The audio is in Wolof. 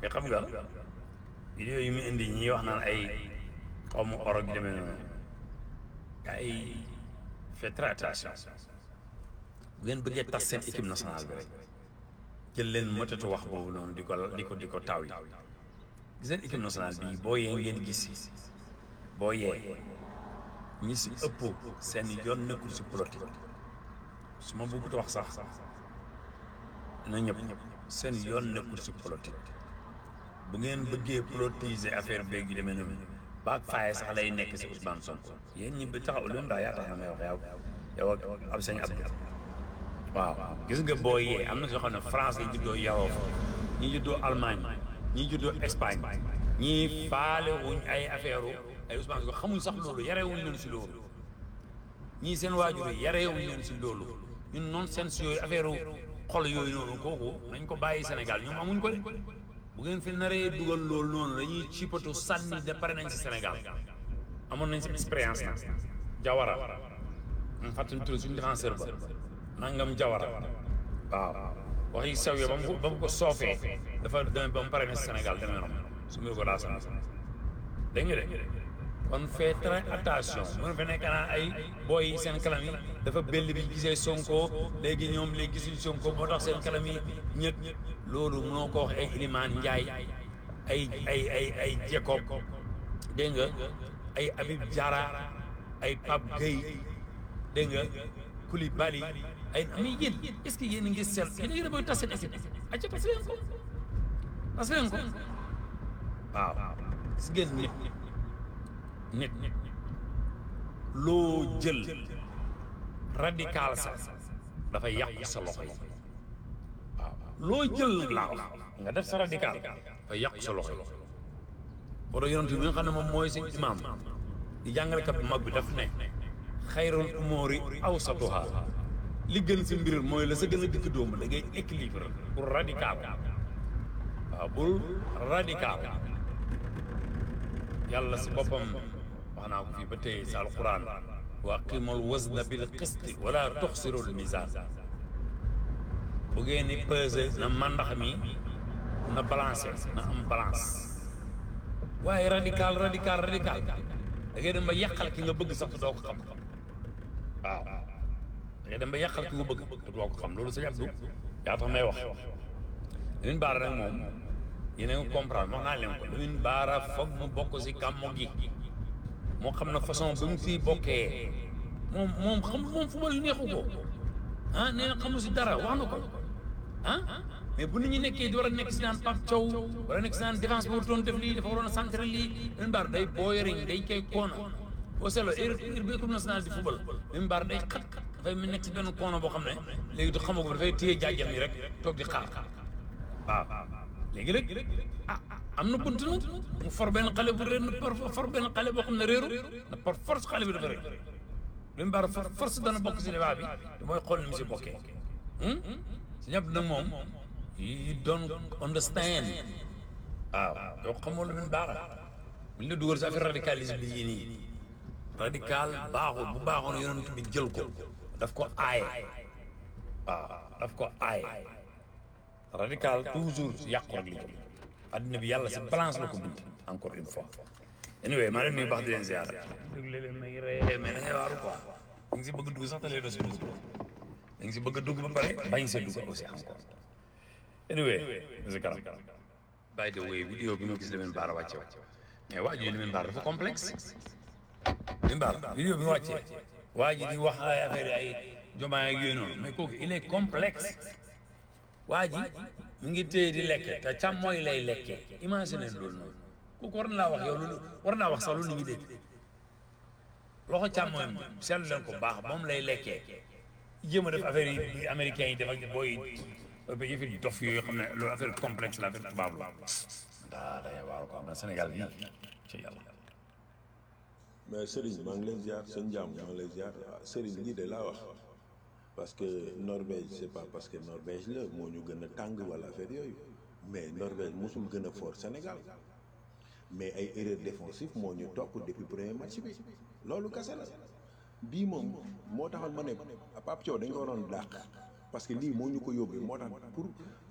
mais xam nga vidéo yi mu indi ñi wax naan ay xaw ma oro gi demee noonu ay fait très attention bu ngeen bëggee tas seen équipe nationale bi rek jël leen mëtatu wax boobu noonu di ko taw yi gis ngeen équipe nationale bi boo yee ngeen gis boo yee ñi si ëpp seen yoon nekkul si politique su ma bëggut wax sax na ñëpp seen yoon nekkul si politique bu ngeen bëggee politiser affaire beeg yu demee noonu baag faaye sax lay nekk si Ousmane Sonko yéen ñi bi taxaw leen daa yaa tax na may wax yow ak ab sañ Abdou waaw gis nga boo yee am na soo xam ne France la juddoo yaroo fa ñi juddoo Allemagne ñi juddoo Espagne ñii faale wuñ ay affaire ay Ousmane Sonko xamuñ sax loolu yarewuñ leen si loolu ñii seen waajur yi yarewuñ leen si loolu ñun noonu seen si yooyu affaire xol yooyu noonu kooku nañ ko bàyyi Sénégal ñoom amuñ ko de bu ngeen fi naree dugal loolu noonu dañuy cipatu sànni de pare nañ si Sénégal amoon nañ si expérience nag Jawara mu fàttali tur suñu défenseur ba nangam Jawara waaw wax yi sew yo ba mu ko soofee dafa demee ba mu pare na si Sénégal demee noonu su mu ko daa sana dégg nga de kon fait très attention mën fa nekk naa ay booy yi seen kalam yi dafa belli bi gisee Sonko léegi ñoom léegi gisuñ Sonko moo tax seen kalam yi ñett loolu mënoo ko wax ay Ilimaan Njaay ay Jacob dégg nga ay Habib Diarra ay Pape Gueye dégg nga Koulibaly ay mais yéen est-ce que yéen a ngi seet yéen a ngi damay tas seen équipe acca tas leen ko waaw gis ngeen nit loo jël radical sax dafay yàq sa loxo yi waaw loo jël nag laa wax nga def sa radical dafay yàq sa loxo yi boo doon yonent bi nga xam ne moom mooy si imaam di jàngalekat bu mag bi daf ne xayrul umuri awsatuha li gën si mbir mooy la sa gën a dikk dóomu da ngay équilibre pour radical waaw bul radical yàlla si boppam wax naa ko fii ba tey sa alquran wa aqimul wazna bil qisti wala tuxsirul mizan bu ngeen di peser na mandax mi na balancé na am balance waaye radical da ngay dem ba yàqal ki nga bëgg sax doo ko xam waaw da ngay dem ba yàqal ki nga bëgg te doo ko xam loolu sa Abdou yaa tax may wax Lamine Bara nag moom yéen a ngi comprendre wax naa leen ko Lamine Bara foog mu bokk si gàmmu gi moo xam na façon bi mu fii bokkee moom football neexu ko nee na xamu si dara wax na ko mais bu nit ñi nekkee di war a nekk si naan Pape Thiaw war a nekk si naan défense bi warutoon def lii dafa waroon a centre lii Lamine Bara day booyariñ day koy koona boo seetloo heure bi équipe nationale di football Lamine Bara day xat dafay nekk si benn koona boo xam ne léegi du xamoo ko dafay téye jaajam yi rek toog di xaar waaw léegi rek am na bunt nag mu for benn xale bu réer for benn xale boo xam ne réeru na par force xale bi dafa réer Lamine Bara force dana bokk si débat bi te mooy xool ni mu si bokkee si ñëpp nag moom you don't understand waaw yow xamoo Lamine Bara buñ la dugal si affaire radicalisme bi yii nii radical baaxul bu baaxoon yonent bi jël ko daf ko aaye waaw daf ko aaye radical toujours yàqu rek li jëm adduna bi yàlla si balance la ko bind encore une fois anyway maa leen nuyu baax di leen ziar déglu leen may ree mais da ngay waaru quoi da nga si bëgg dugg sax te lee doo si dugg da nga si bëgg dugg ba pare bañ see dugg aussi encore anyway si kanam by the way vidéo bi ma gis Lamine Bara wàcce mais waa ji Lamine Bara dafa complexe Lamine Bara vidéo bi nga wàccee waa ji di wax ay affaire ay jomaay ak yooyu noonu mais kooku il est complexe waa ji mu ngi téye di lekk te càmmooy lay lekkee imagine loolu noonu kooku war na laa wax yow loolu war naa wax sax lu nit ñi dégg loxo càmmooy seetlu leen ko baax moom lay lekkee jéem a def affaire yi américains yi def ak booy yëfi dof yooyu xam ne loolu affaire complexe la affaire tubaab la day waaru ko am na Sénégal bi ci yàlla mais Serigne maa ngi lay ziar sëñ Jaam maa ngi lay ziar Serigne lii de laa wax parce que Norvège c'est pas parce que Norvège la moo ñu gën a tàng wala affaire yooyu mais Norvège mosul gën a fort Sénégal mais ay erreur défensive moo ñu topp depuis premier match bi loolu kese la bii moom moo taxoon ma ne Pape Thiaw dañ ko waroon dàq parce que lii moo ñu ko yóbbee moo tax pour